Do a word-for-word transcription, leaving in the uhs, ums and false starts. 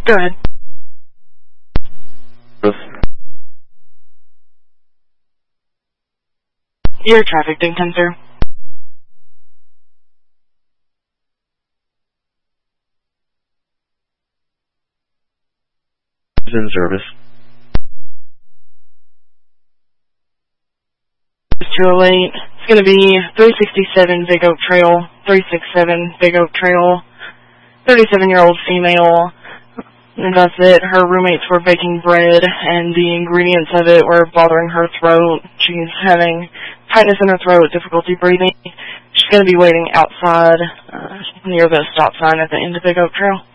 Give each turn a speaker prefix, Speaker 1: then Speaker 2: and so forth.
Speaker 1: Go ahead. Your traffic didn't come through.
Speaker 2: Is in service.
Speaker 1: It's too late. It's going to be three sixty-seven Big Oak Trail, three sixty-seven Big Oak Trail, thirty-seven-year-old female. And that's it. Her roommates were baking bread, and the ingredients of it were bothering her throat. She's having tightness in her throat, difficulty breathing. She's going to be waiting outside uh, near the stop sign at the end of Big Oak Trail.